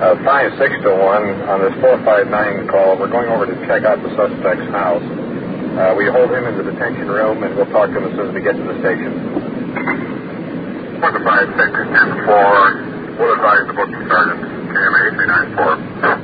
5-6 to 1 on this 459 call. We're going over to check out the suspect's house. We hold him in the detention room, and we'll talk to him as soon as we get to the station. For the 5-6 and 4, we'll advise the booking sergeant, KMA 394.